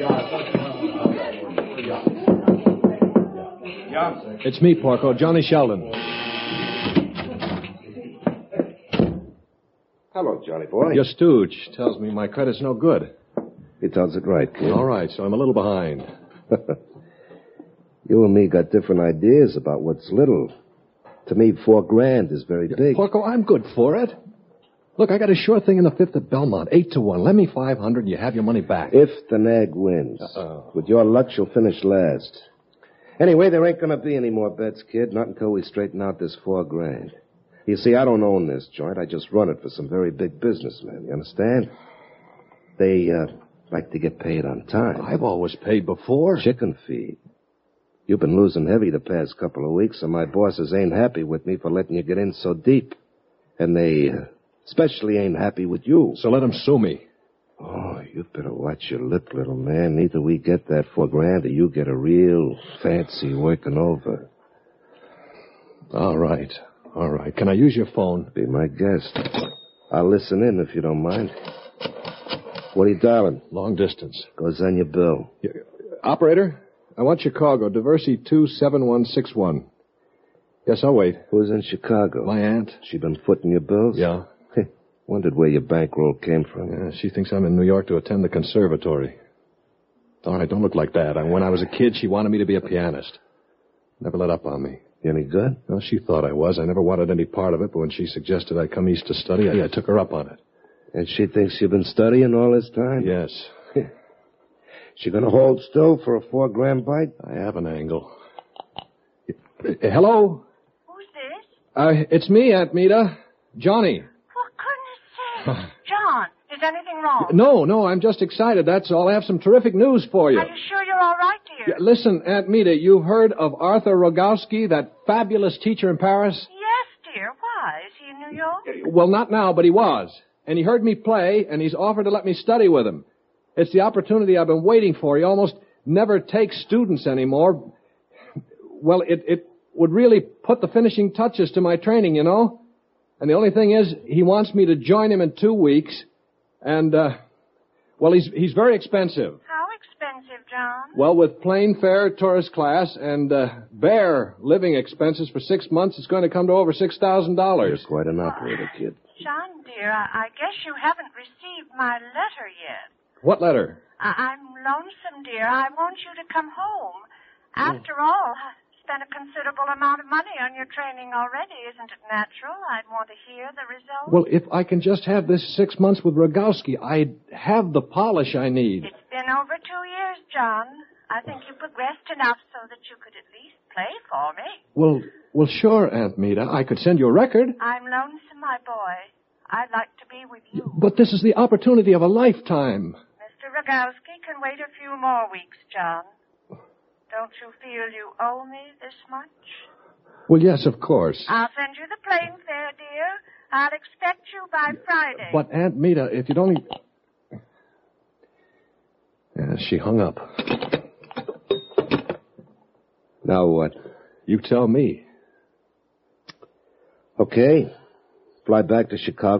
It's me, Porco, Johnny Sheldon. Hello, Johnny boy. Your stooge tells me my credit's no good. He tells it right, kid. All right, so I'm a little behind. You and me got different ideas about what's little. To me, $4,000 is very big. Porco, I'm good for it. Look, I got a sure thing in the fifth at Belmont, 8-1. Lend me $500 and you have your money back. If the nag wins. With your luck, she'll finish last. Anyway, there ain't gonna be any more bets, kid, not until we straighten out this $4,000. You see, I don't own this joint. I just run it for some very big businessmen. You understand? They, like to get paid on time. I've always paid before. Chicken feed. You've been losing heavy the past couple of weeks, and my bosses ain't happy with me for letting you get in so deep. And they especially ain't happy with you. So let them sue me. Oh, you better watch your lip, little man. Either we get that $4,000 or you get a real fancy working over. All right. Can I use your phone? Be my guest. I'll listen in if you don't mind. What are you dialing? Long distance. Goes on your bill. Operator, I want Chicago, Diversey 27161. Yes, I'll wait. Who's in Chicago? My aunt. She been footing your bills? Yeah. Wondered where your bankroll came from. Yeah, she thinks I'm in New York to attend the conservatory. All right, don't look like that. When I was a kid, she wanted me to be a pianist. Never let up on me. You any good? Well, she thought I was. I never wanted any part of it, but when she suggested I come east to study, I took her up on it. And she thinks you've been studying all this time? Yes. She gonna hold still for a $4,000 bite? I have an angle. Hello? Who's this? It's me, Aunt Meta. Johnny. For goodness sake. John, is anything wrong? No, I'm just excited, that's all. I have some terrific news for you. Are you sure you're all right, dear? Yeah, listen, Aunt Meta, you've heard of Arthur Rogowski, that fabulous teacher in Paris? Yes, dear. Why? Is he in New York? Well, not now, but he was. And he heard me play, and he's offered to let me study with him. It's the opportunity I've been waiting for. He almost never takes students anymore. Well, it would really put the finishing touches to my training, you know? And the only thing is, he wants me to join him in 2 weeks. And, well, he's very expensive. How expensive, John? Well, with plane fare, tourist class, and bare living expenses for 6 months, it's going to come to over $6,000. You're quite an operator, kid. John, dear, I guess you haven't received my letter yet. What letter? I'm lonesome, dear. I want you to come home. After all, I spent a considerable amount of money on your training already. Isn't it natural? I'd want to hear the results. Well, if I can just have this 6 months with Rogowski, I'd have the polish I need. It's been over 2 years, John. I think you progressed enough so that you could at least play for me. Well, sure, Aunt Meta. I could send you a record. I'm lonesome, my boy. I'd like to be with you. But this is the opportunity of a lifetime. Mr. Rogowski can wait a few more weeks, John. Don't you feel you owe me this much? Well, yes, of course. I'll send you the plane fare, dear. I'll expect you by Friday. But, Aunt Meta, if you'd only... Yeah, she hung up. Now what? You tell me. Okay. Fly back to Chicago.